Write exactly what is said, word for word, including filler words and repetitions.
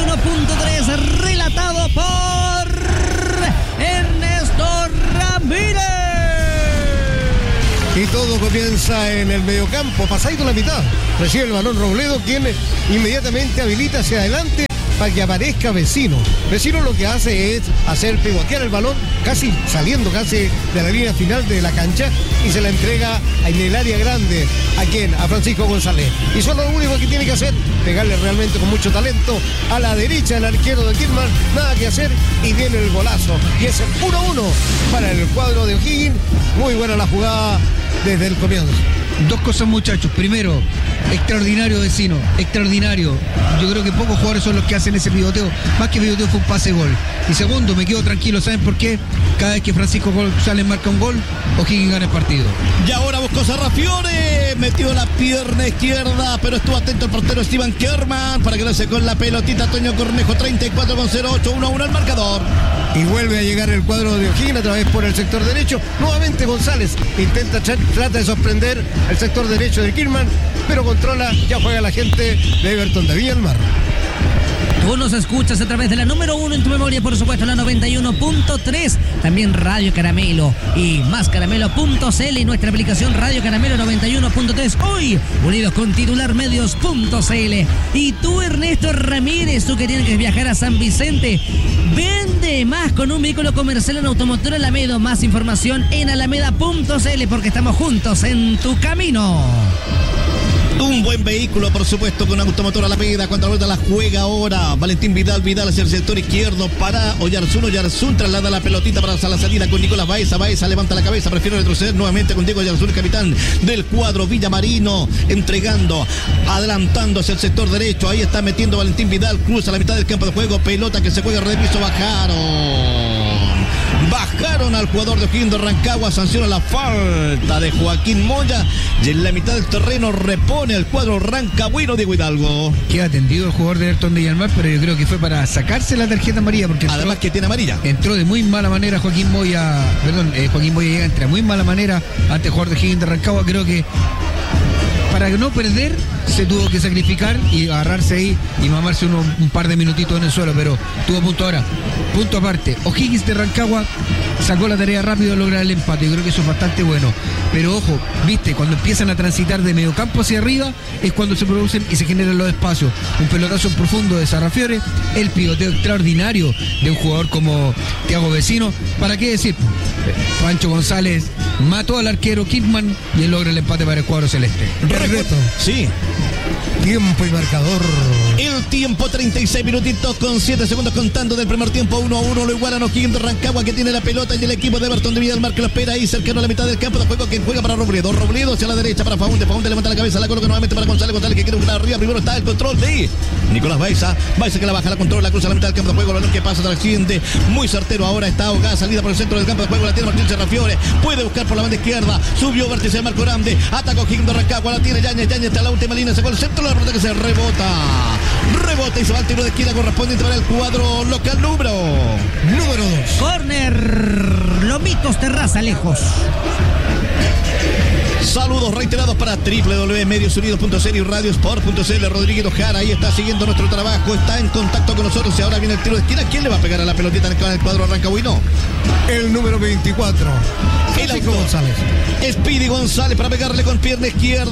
uno punto tres, relatado por Ernesto Ramírez. Y todo comienza en el mediocampo, pasadito la mitad. Recibe el balón Robledo, quien inmediatamente habilita hacia adelante para que aparezca Vecino. Vecino lo que hace es hacer pivotear el balón, casi saliendo casi de la línea final de la cancha, y se la entrega en el área grande. ¿A quién? A Francisco González. Y solo lo único que tiene que hacer, pegarle realmente con mucho talento a la derecha el arquero de Kirman. Nada que hacer y viene el golazo. Y es el uno a uno para el cuadro de O'Higgins. Muy buena la jugada desde el comienzo. Dos cosas, muchachos. Primero, extraordinario Vecino, extraordinario. Yo creo que pocos jugadores son los que hacen ese pivoteo. Más que pivoteo fue un pase gol. Y segundo, me quedo tranquilo. ¿Saben por qué? Cada vez que Francisco González marca un gol, O'Higgins gana el partido. Y ahora buscó Sarrafiore, metió la pierna izquierda, pero estuvo atento el portero Steven Kerman para quedarse con la pelotita. Toño Cornejo, treinta y cuatro con cero ocho, uno a uno el marcador. Y vuelve a llegar el cuadro de O'Higgins a través por el sector derecho. Nuevamente González intenta, trata de sorprender el sector derecho de Kirman, pero controla, ya juega la gente de Everton de Viña del Mar. Tú nos escuchas a través de la número uno en tu memoria, por supuesto, la noventa y uno punto tres. También Radio Caramelo y más caramelo punto c l y nuestra aplicación Radio Caramelo noventa y uno punto tres. Hoy, unidos con titular medios punto c l. Y tú, Ernesto Ramírez, tú que tienes que viajar a San Vicente, vende más con un vehículo comercial en Automotor Alameda. Más información en alameda punto c l, porque estamos juntos en tu camino. Un buen vehículo, por supuesto, con Automotor Alameda. Cuando la vuelta la juega ahora Valentín Vidal, Vidal hacia el sector izquierdo para Oyarzún, Oyarzún traslada la pelotita para la salida con Nicolás Baeza, Baeza levanta la cabeza, prefiere retroceder nuevamente con Diego Oyarzún, capitán del cuadro Villamarino, entregando, adelantando hacia el sector derecho. Ahí está metiendo Valentín Vidal, cruza la mitad del campo de juego, pelota que se juega de piso, bajaron. Bajaron al jugador de O'Higgins de Rancagua, sanciona la falta de Joaquín Moya y en la mitad del terreno repone el cuadro rancagüino Diego Hidalgo. Queda atendido el jugador de Everton de Villamar, pero yo creo que fue para sacarse la tarjeta amarilla, porque entró, además que tiene amarilla. Entró de muy mala manera Joaquín Moya, perdón, eh, Joaquín Moya llega entre muy mala manera ante el jugador de O'Higgins de Rancagua. Creo que para no perder se tuvo que sacrificar y agarrarse ahí y mamarse uno, un par de minutitos en el suelo, pero tuvo punto ahora. Punto aparte, O'Higgins de Rancagua sacó la tarea rápido de lograr el empate. Yo creo que eso es bastante bueno. Pero ojo, viste, cuando empiezan a transitar de medio campo hacia arriba es cuando se producen y se generan los espacios. Un pelotazo profundo de Sarrafiore, el pivoteo extraordinario de un jugador como Thiago Vecino. ¿Para qué decir? Pancho González mató al arquero Kidman y él logra el empate para el cuadro celeste. Reto. Sí. Tiempo y marcador. El tiempo, treinta y seis minutitos con siete segundos contando del primer tiempo. Uno a uno lo igualan O'Higgins de Rancagua, que tiene la pelota, y el equipo de Everton de Villalmar que lo espera ahí cercano a la mitad del campo de juego, que juega para Robledo. Robledo hacia la derecha para Faunde. Faunde levanta la cabeza, la coloca nuevamente para González. González que quiere buscar arriba. Primero está el control de Nicolás Baeza. Baeza que la baja, la controla, la cruza a la mitad del campo de juego. Balón que pasa tras el accidente. Muy certero ahora. Está ahogada. Salida por el centro del campo de juego. La tiene Martín Sarrafiore. Puede buscar por la banda izquierda. Subió vértice de Marco Grande. Ataca O'Higgins de Rancagua. La tiene Yañez. Yañez está la última línea. Sacó el centro. La pelota que se rebota. Rebota y se va al tiro de esquina correspondiente para el cuadro local número Número dos. Corner. Lomitos Terraza, lejos. Saludos reiterados para doble u doble u doble u punto medios unidos punto c l y radiosport punto c l. Rodríguez Ojara ahí está siguiendo nuestro trabajo, está en contacto con nosotros y ahora viene el tiro de esquina. ¿Quién le va a pegar a la pelotita en el cuadro rancagüino? El número veinticuatro. El autor. González. Speedy González para pegarle con pierna izquierda.